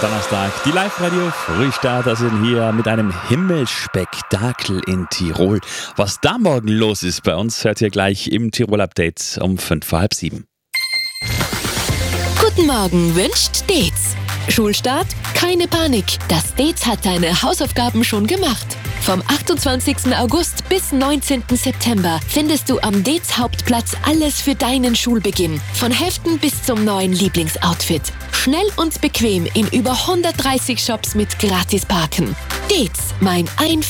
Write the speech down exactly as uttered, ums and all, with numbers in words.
Donnerstag. Die Live-Radio-Frühstarter sind hier mit einem Himmelspektakel in Tirol. Was da morgen los ist bei uns, hört ihr gleich im Tirol-Update um fünf vor halb sieben. Guten Morgen wünscht Dez. Schulstart? Keine Panik. Das Dez hat deine Hausaufgaben schon gemacht. Vom achtundzwanzigsten August bis neunzehnten September findest du am Dez Hauptplatz alles für deinen Schulbeginn. Von Heften bis zum neuen Lieblingsoutfit. Schnell und bequem in über hundertdreißig Shops mit Gratis-Parken. Dez, mein einfach